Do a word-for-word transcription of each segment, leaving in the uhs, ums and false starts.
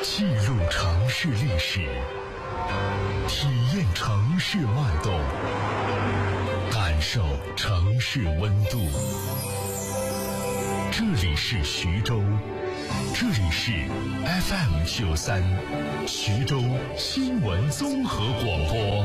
记录城市历史，体验城市脉动，感受城市温度。这里是徐州，这里是 F M 九三，徐州新闻综合广播。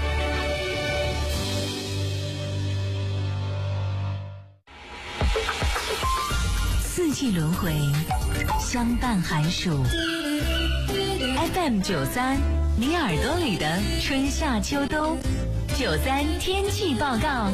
四季轮回，相伴寒暑。F M 九三，你耳朵里的春夏秋冬。九三天气报告，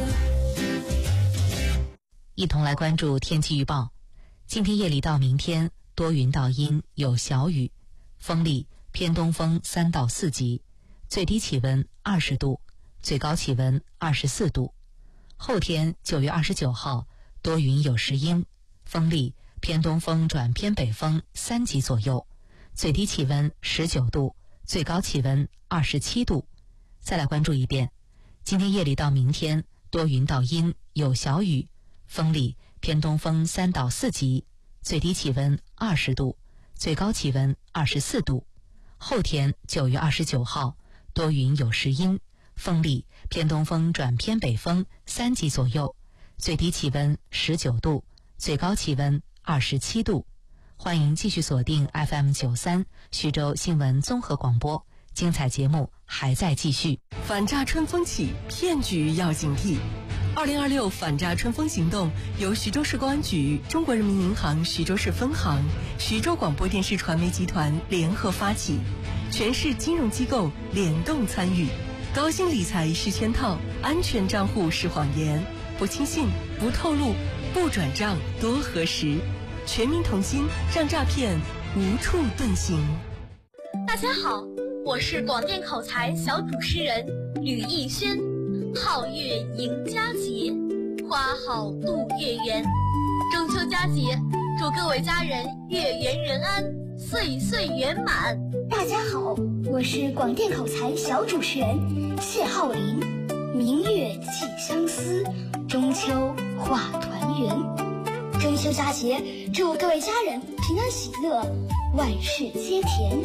一同来关注天气预报。今天夜里到明天，多云到阴，有小雨，风力偏东风三到四级，最低气温二十度，最高气温二十四度。后天九月二十九号，多云有时阴，风力偏东风转偏北风三级左右，最低气温十九度，最高气温二十七度。再来关注一遍，今天夜里到明天，多云到阴，有小雨，风力偏东风三到四级，最低气温二十度，最高气温二十四度。后天九月二十九号，多云有时阴，风力偏东风转偏北风三级左右，最低气温十九度，最高气温二十七度。欢迎继续锁定 F M 九三徐州新闻综合广播，精彩节目还在继续。 反诈春风起，骗局要警惕。二零二六反诈春风行动由徐州市公安局、中国人民银行徐州市分行、徐州广播电视传媒集团联合发起，全市金融机构联动参与。高薪理财是圈套，安全账户是谎言，不轻信，不透露，不转账，多核实。全民同心，让诈骗无处遁形。 大家好，我是广电口才小主持人吕艺轩。皓月迎佳节，花好度月圆。中秋佳节，祝各位家人月圆人安，岁岁圆满。 大家好，我是广电口才小主持人谢浩林。明月寄相思，中秋话团圆。中秋佳节，祝各位家人平安喜乐，万事皆甜。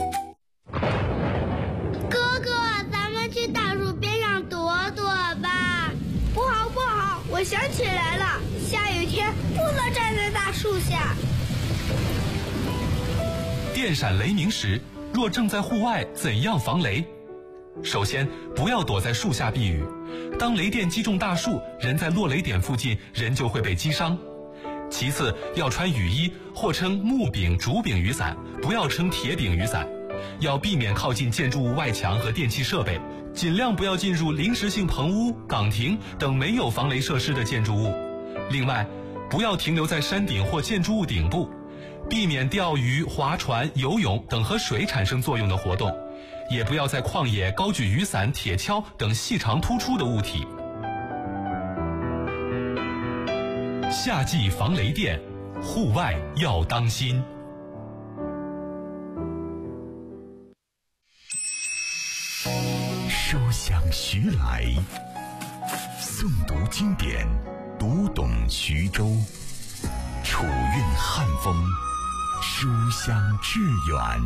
哥哥，咱们去大树边上躲躲吧。不好不好，我想起来了，下雨天不能站在大树下。 电闪雷鸣时，若正在户外，怎样防雷？首先，不要躲在树下避雨。当雷电击中大树，人在落雷点附近，人就会被击伤。其次，要穿雨衣，或称木柄、竹柄雨伞，不要称铁柄雨伞。要避免靠近建筑物外墙和电气设备，尽量不要进入临时性棚屋、岗亭等没有防雷设施的建筑物。另外，不要停留在山顶或建筑物顶部，避免钓鱼、划船、游泳等和水产生作用的活动，也不要在旷野高举雨伞、铁锹等细长突出的物体。夏季防雷电，户外要当心。 书香徐来，诵读经典，读懂徐州，楚韵汉风，书香致远。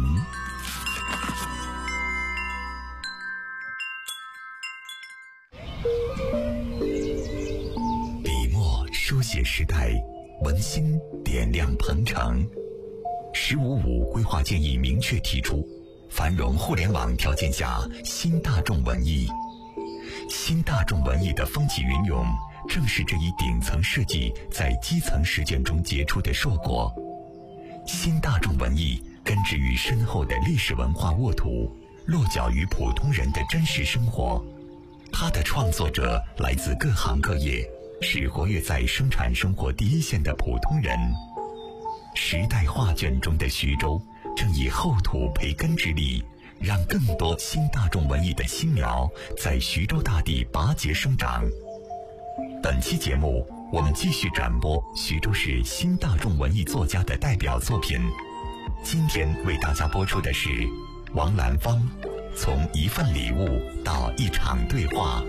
书写时代，文心点亮鹏城。十五五规划建议明确提出，繁荣互联网条件下新大众文艺。新大众文艺的风起云涌，正是这一顶层设计在基层实践中结出的硕果。新大众文艺根植于深厚的历史文化沃土，落脚于普通人的真实生活。它的创作者来自各行各业，是活跃在生产生活第一线的普通人。时代画卷中的徐州，正以厚土培根之力，让更多新大众文艺的新苗在徐州大地拔节生长。本期节目，我们继续展播徐州市新大众文艺作家的代表作品。今天为大家播出的是王兰芳，从一份礼物到一场对话。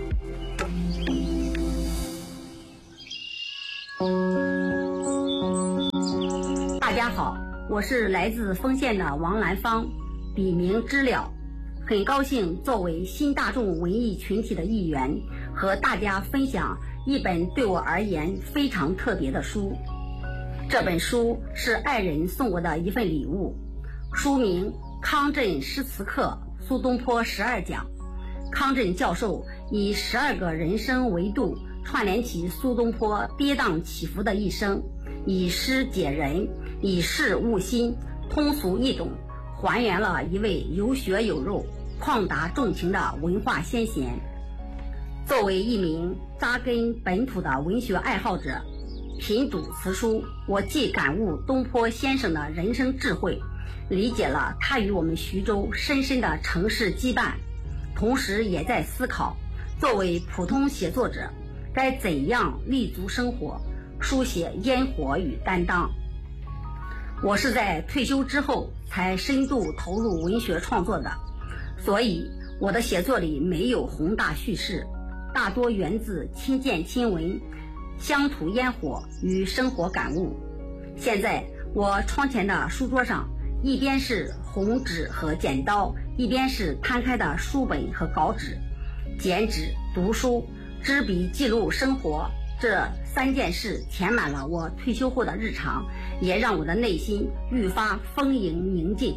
大家好，我是来自丰县的王兰芳。 笔名知了，很高兴作为新大众文艺群体的一员，和大家分享一本对我而言非常特别的书。这本书是爱人送我的一份礼物，书名《康震诗词课苏东坡十二讲》。康震教授以十二个人生维度串联起苏东坡跌宕起伏的一生，以诗解人，以事悟心，通俗易懂，还原了一位有血有肉、旷达重情的文化先贤。作为一名扎根本土的文学爱好者，品读此书，我既感悟东坡先生的人生智慧，理解了他与我们徐州深深的城市羁绊，同时也在思考，作为普通写作者该怎样立足生活，书写烟火与担当。我是在退休之后才深度投入文学创作的，所以我的写作里没有宏大叙事，大多源自亲见亲闻，乡土烟火与生活感悟。现在我窗前的书桌上，一边是红纸和剪刀，一边是摊开的书本和稿纸。剪纸、读书、执笔记录生活，这三件事填满了我退休后的日常，也让我的内心愈发丰盈宁静。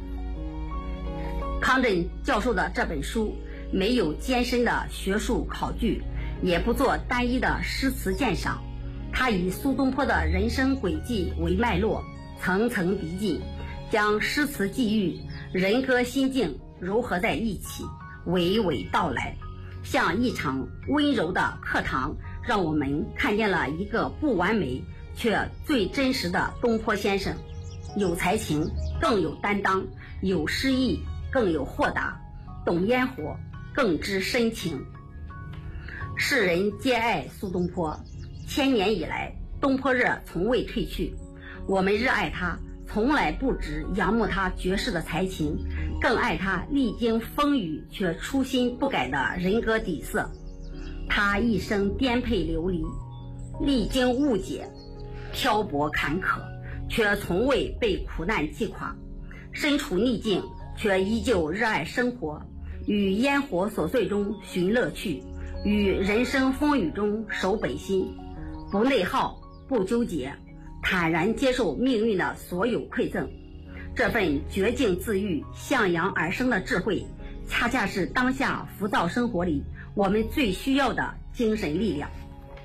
康震教授的这本书没有艰深的学术考据，也不做单一的诗词鉴赏，他以苏东坡的人生轨迹为脉络，层层递进，将诗词际遇、人歌心境糅合在一起，娓娓道来，像一场温柔的课堂，让我们看见了一个不完美却最真实的东坡先生。有才情，更有担当；有诗意，更有豁达；懂烟火，更知深情。世人皆爱苏东坡，千年以来，东坡热从未褪去。我们热爱他，从来不只仰慕他绝世的才情，更爱他历经风雨却初心不改的人格底色。他一生颠沛流离，历经误解，漂泊坎坷，却从未被苦难击垮。身处逆境，却依旧热爱生活，于烟火琐碎中寻乐趣，于人生风雨中守本心，不内耗，不纠结，坦然接受命运的所有馈赠。这份绝境自愈、向阳而生的智慧，恰恰是当下浮躁生活里我们最需要的精神力量。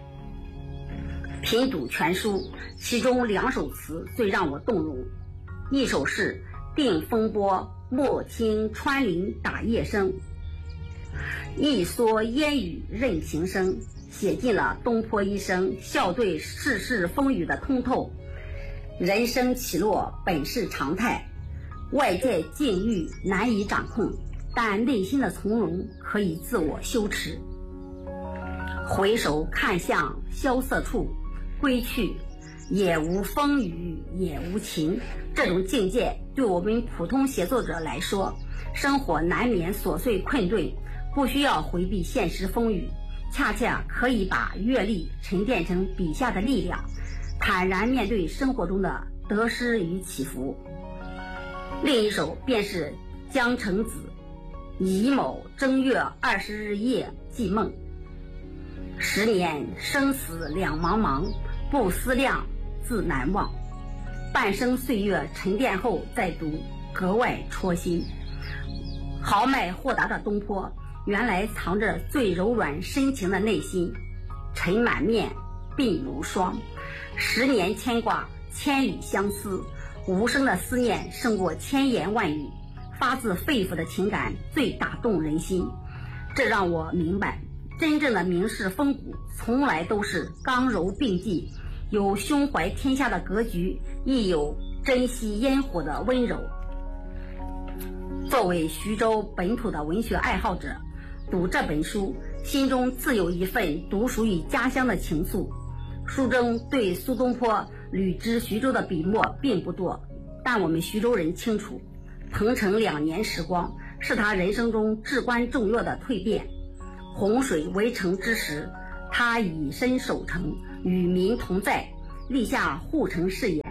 品读全书，其中两首词最让我动容，一首是定风波，莫听穿林打叶声，一蓑烟雨任平生，写尽了东坡一生笑对世事风雨的通透。人生起落本是常态，外界境遇难以掌控，但内心的从容可以自我修持。回首看向萧瑟处，归去也无风雨也无晴。这种境界对我们普通写作者来说，生活难免琐碎困顿，不需要回避现实风雨，恰恰可以把阅历沉淀成笔下的力量，坦然面对生活中的得失与起伏。另一首便是江城子乙卯正月二十日夜记梦，十年生死两茫茫，不思量自难忘。半生岁月沉淀后再读，格外戳心。豪迈豁达的东坡，原来藏着最柔软深情的内心。尘满面，鬓如霜，十年牵挂，千里相思，无声的思念胜过千言万语，发自肺腑的情感最打动人心。这让我明白，真正的名士风骨从来都是刚柔并济，有胸怀天下的格局，亦有珍惜烟火的温柔。作为徐州本土的文学爱好者，读这本书，心中自有一份独属于家乡的情愫。书中对苏东坡履之徐州的笔墨并不多，但我们徐州人清楚，鹏程两年时光是他人生中至关重要的蜕变。洪水围城之时，他以身守城，与民同在，立下护城誓言。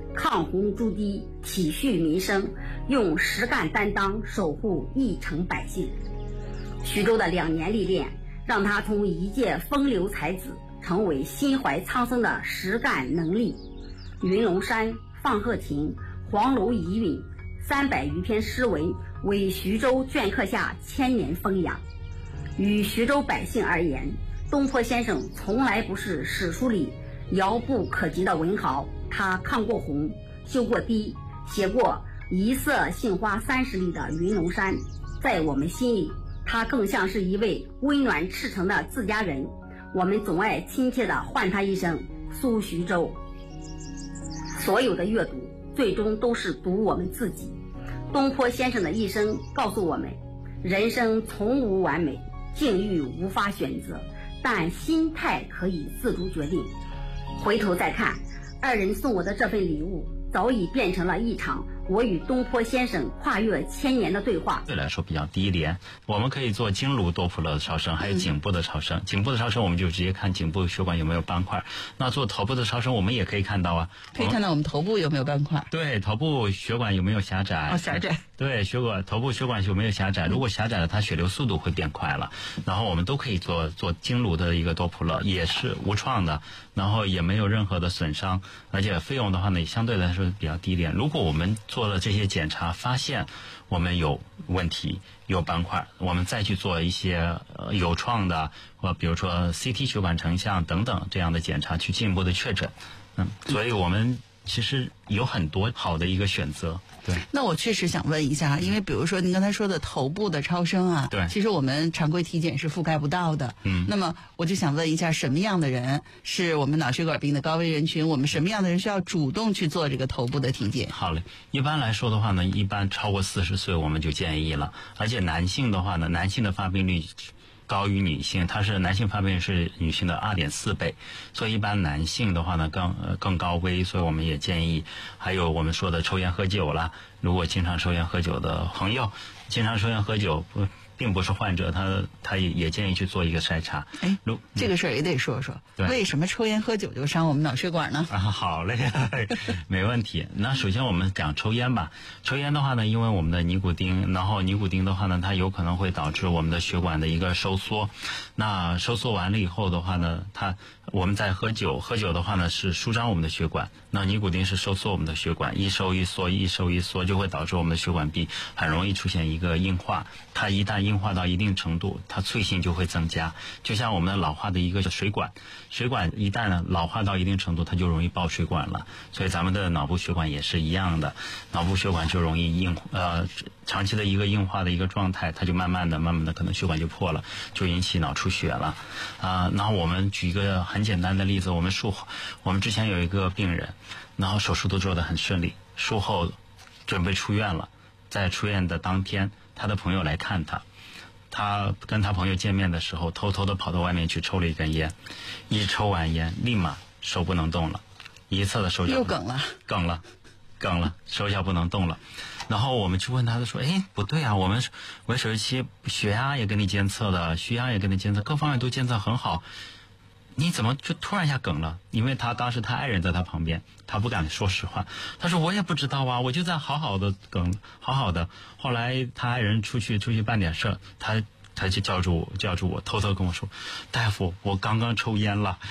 抗洪筑堤，体恤民生，用实干担当守护一城百姓。徐州的两年历练，让他从一介风流才子成为心怀苍生的实干能力。云龙山、放鹤亭、黄楼遗韵三百余篇诗文，为徐州镌刻下千年风雅。与徐州百姓而言，东坡先生从来不是史书里遥不可及的文豪，他抗过洪，修过堤，写过一色杏花三十里的云龙山。在我们心里，他更像是一位温暖赤诚的自家人，我们总爱亲切地唤他一声苏徐州。所有的阅读最终都是读我们自己。东坡先生的一生告诉我们，人生从无完美，境遇无法选择，但心态可以自主决定。回头再看，二人送我的这份礼物早已变成了一场我与东坡先生跨越千年的对话。 对来说比较低廉，我们可以做经颅多普勒的超声，还有颈部的超声。嗯、颈部的超声我们就直接看颈部血管有没有斑块。那做头部的超声我们也可以看到啊， 可以看到我们头部有没有斑块。 对，头部血管有没有狭窄？ 哦，狭窄。 对，血管头部血管有没有狭窄？如果狭窄了，它血流速度会变快了。然后我们都可以做做经颅的一个多普勒，也是无创的，然后也没有任何的损伤，而且费用的话呢，相对来说比较低廉。如果我们做了这些检查，发现我们有问题，有斑块，我们再去做一些呃有创的，或比如说 C T 血管成像等等这样的检查，去进一步的确诊。嗯，所以我们其实有很多好的一个选择。对， 那我确实想问一下，因为比如说您刚才说的头部的超声啊， 对， 其实我们常规体检是覆盖不到的。 嗯， 那么我就想问一下，什么样的人是我们脑血管病的高危人群？我们什么样的人需要主动去做这个头部的体检？ 好嘞，一般来说的话呢，一般超过四十岁我们就建议了，而且男性的话呢，男性的发病率高于女性，它是男性发病是女性的 二点四 倍，所以一般男性的话呢更呃更高危，所以我们也建议，还有我们说的抽烟喝酒啦，如果经常抽烟喝酒的朋友，经常抽烟喝酒不并不是患者，他他也也建议去做一个筛查。 哎，如这个事儿也得说说， 对， 为什么抽烟喝酒就伤我们脑血管呢？ 啊，好嘞，没问题。那首先我们讲抽烟吧，抽烟的话呢，因为我们的尼古丁，然后尼古丁的话呢，它有可能会导致我们的血管的一个收缩。那收缩完了以后的话呢，它我们在喝酒，喝酒的话呢是舒张我们的血管，那尼古丁是收缩我们的血管，一收一缩，一收一缩，就会导致我们的血管壁很容易出现一个硬化。它一旦硬化到一定程度，它脆性就会增加，就像我们的老化的一个水管，水管一旦呢老化到一定程度，它就容易爆水管了。所以咱们的脑部血管也是一样的，脑部血管就容易硬，呃，长期的一个硬化的一个状态，它就慢慢的、慢慢的可能血管就破了，就引起脑出血了。啊、呃，然后我们举一个很简单的例子，我们术后，我们之前有一个病人，然后手术都做得很顺利，术后准备出院了，在出院的当天，他的朋友来看他。他跟他朋友见面的时候，偷偷的跑到外面去抽了一根烟，一抽完烟，立马手不能动了，一侧的手脚又梗了， 梗了，梗了，手脚不能动了。然后我们去问他，他说：“哎，不对啊，我们我手术期血压也给你监测的，血压也给你监测，各方面都监测很好，你怎么就突然一下梗了？”因为他当时他爱人在他旁边，他不敢说实话。他说：“我也不知道啊，我就在好好的梗，好好的。”后来他爱人出去出去办点事儿，他他就叫住我，叫住我，偷偷跟我说：“大夫，我刚刚抽烟了。”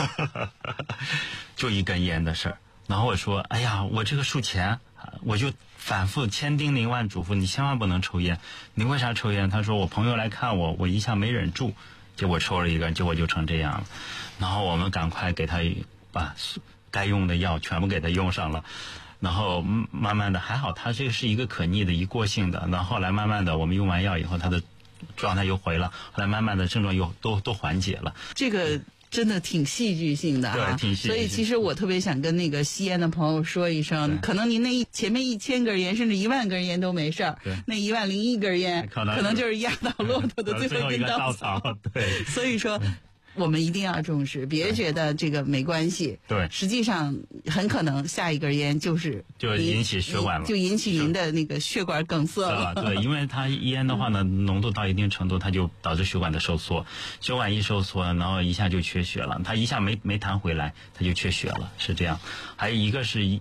就一根烟的事儿。然后我说：“哎呀，我这个术前我就反复千叮咛万嘱咐，你千万不能抽烟。你为啥抽烟？”他说：“我朋友来看我，我一下没忍住。”结果抽了一根，结果就成这样了。然后我们赶快给他把该用的药全部给他用上了，然后慢慢的还好，他这个是一个可逆的一过性的。然后后来慢慢的我们用完药以后，他的状态又回了，后来慢慢的症状又都都缓解了。 这个真的挺戏剧性的啊， 对，挺戏剧性。 所以其实我特别想跟那个吸烟的朋友说一声，可能您那一前面一千根烟，甚至一万根烟都没事儿，那一万零一根烟可能可能就是压倒骆驼的最后一根稻草。 对， 所以说。我们一定要重视，别觉得这个没关系。 对， 实际上很可能下一根烟就是就引起血管了， 就引起您的那个血管梗塞了。 对，因为它烟的话呢，浓度到一定程度，它就导致血管的收缩，血管一收缩，然后一下就缺血了，它一下没没弹回来，它就缺血了，是这样。还有一个是